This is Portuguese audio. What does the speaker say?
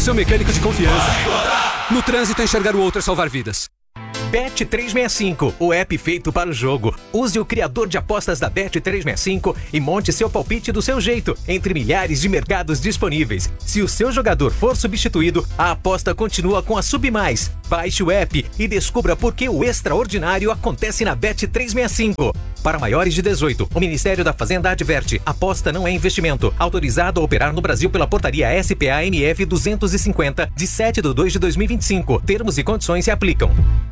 seu mecânico de confiança. No trânsito, enxergar o outro é salvar vidas. Bet365, o app feito para o jogo. Use o criador de apostas da Bet365 e monte seu palpite do seu jeito, entre milhares de mercados disponíveis. Se o seu jogador for substituído, a aposta continua com a Submais. Baixe o app e descubra por que o extraordinário acontece na Bet365. Para maiores de 18, o Ministério da Fazenda adverte: aposta não é investimento. Autorizado a operar no Brasil pela portaria SPA-MF 250, de 7/2/2025. Termos e condições se aplicam.